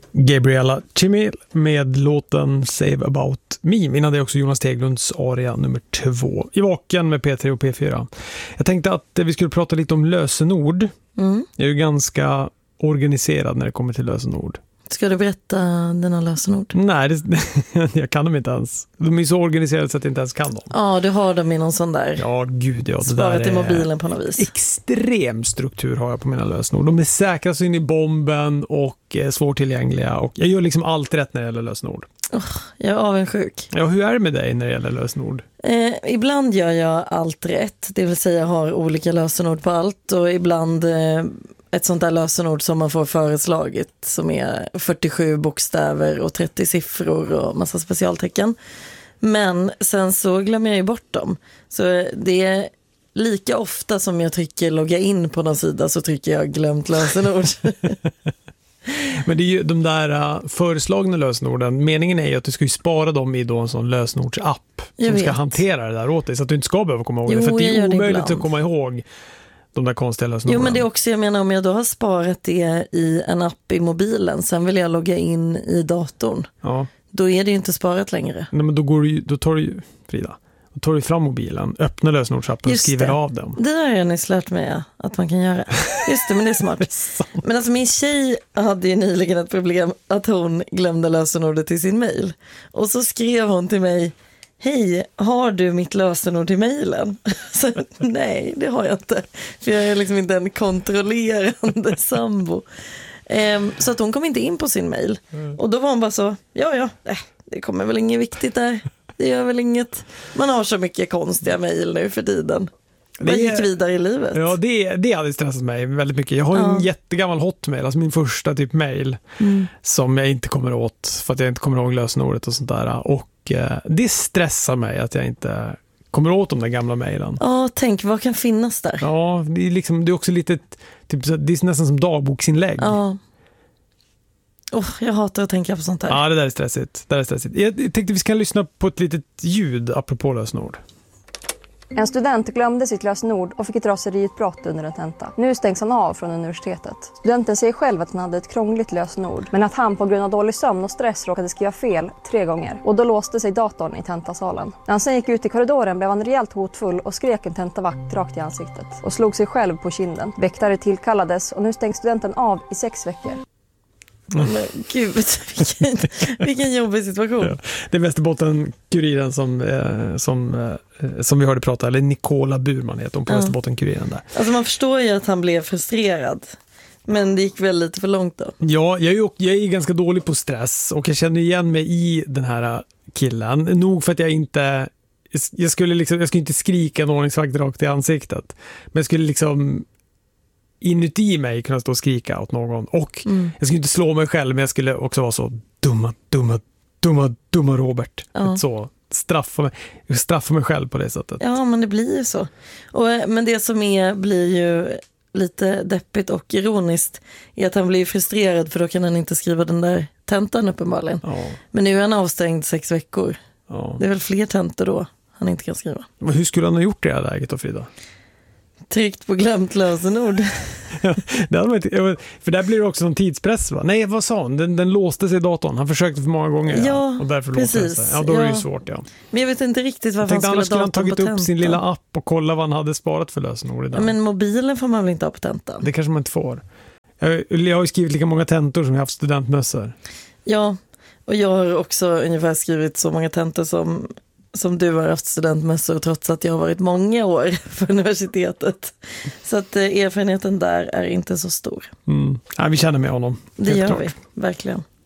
Gabriella Chimil med låten Save About Me. Innan det är också Jonas Teglunds aria nummer 2 i Vaken med P3 och P4. Jag tänkte att vi skulle prata lite om lösenord. Jag är ju ganska organiserad när det kommer till lösenord. Ska du berätta dina lösenord? Nej, jag kan dem inte ens. De är så organiserade så att jag inte ens kan dem. Ja, du har dem i någon sån där. Ja, gud ja. Sparat i mobilen på något vis. Extrem struktur har jag på mina lösenord. De är säkra så in i bomben och svårtillgängliga. Och jag gör liksom allt rätt när det gäller lösenord. Jag är avundsjuk. Ja, hur är det med dig när det gäller lösenord? Ibland gör jag allt rätt. Det vill säga jag har olika lösenord på allt. Och ibland ett sånt där lösenord som man får föreslaget som är 47 bokstäver och 30 siffror och massa specialtecken. Men sen så glömmer jag ju bort dem. Så det är lika ofta som jag trycker logga in på någon sida så trycker jag glömt lösenord. Men det är ju de där föreslagna lösenorden. Meningen är ju att du ska ju spara dem i då en sån lösenordsapp som ska hantera det där åt dig så att du inte ska behöva komma ihåg det. För det är omöjligt att komma ihåg de där konstiga lösenorden. Jo, men det är också, jag menar, om jag då har sparat det i en app i mobilen, sen vill jag logga in i datorn. Ja. Då är det ju inte sparat längre. Nej, men då tar du ju, Frida, då tar du fram mobilen, öppnar lösenordsappen och skriver av dem. Det där har jag nyss lärt mig att man kan göra. Just det, men det är smart. Men alltså min tjej hade ju nyligen ett problem att hon glömde lösenordet till sin mejl. Och så skrev hon till mig: hej, har du mitt lösenord till mejlen? Så nej, det har jag inte. För jag är liksom inte en kontrollerande sambo. Så att hon kom inte in på sin mejl. Och då var hon bara så, det kommer väl inget viktigt där. Det gör väl inget. Man har så mycket konstiga mejl nu för tiden. Man gick vidare i livet. Ja, det hade stressat mig väldigt mycket. Jag har en jättegammal hotmail, alltså min första typ mejl som jag inte kommer åt för att jag inte kommer ihåg lösenordet och sånt där. Och det stressar mig att jag inte kommer åt de där gamla mejlen. Ja, tänk vad kan finnas där. Ja, det är liksom, det är också lite typ, det är nästan som dagboksinlägg. Ja. Jag hatar att tänka på sånt här. Ja, det där är stressigt. Jag tänkte vi ska lyssna på ett litet ljud apropå lösenord. En student glömde sitt lösenord och fick ett raseriutbrott under en tenta. Nu stängs han av från universitetet. Studenten säger själv att han hade ett krångligt lösenord, men att han på grund av dålig sömn och stress råkade skriva fel 3 gånger. Och då låste sig datorn i tentasalen. När han sen gick ut i korridoren blev han rejält hotfull och skrek en tentavakt rakt i ansiktet. Och slog sig själv på kinden. Väktare tillkallades och nu stängs studenten av i 6 veckor. Men gud, vilken jobbig situation. Ja. Det är Västerbotten-Kuriren som vi hörde prata, eller Nicola Burman heter hon på Västerbotten-Kuriren där. Alltså man förstår ju att han blev frustrerad, men det gick väl lite för långt då. Ja, jag är ganska dålig på stress och jag känner igen mig i den här killen. Nog för att jag skulle inte skrika en ordningsvakt rakt i ansiktet, men jag skulle liksom inuti mig kunna stå och skrika åt någon. Och jag skulle inte slå mig själv, men jag skulle också vara så dumma Robert. Så straffa mig själv på det sättet. Ja, men det blir ju så. Men det som blir ju lite deppigt och ironiskt är att han blir frustrerad för då kan han inte skriva den där tentan uppenbarligen. Ja. Men nu är han avstängd 6 veckor. Ja. Det är väl fler tentor då han inte kan skriva. Men hur skulle han ha gjort det här läget då, Frida? Tryckt på glömt lösenord. Ja, det hade man inte, för där blir det också en tidspress, va? Nej, vad sa han? Den låste sig i datorn. Han försökte för många gånger. Ja, och därför låste det sig. Ja, då är det ju svårt, ja. Men jag vet inte riktigt varför han skulle ha tagit upp sin lilla app och kolla vad han hade sparat för lösenord i den. Men mobilen får man väl inte ha på tentan? Det kanske man inte får. Jag har ju skrivit lika många tentor som jag haft studentmössor. Ja, och jag har också ungefär skrivit så många tentor som du har haft studentmässor trots att jag har varit många år för universitetet. Så att erfarenheten där är inte så stor. Ja, vi känner med honom. Det gör vi, verkligen.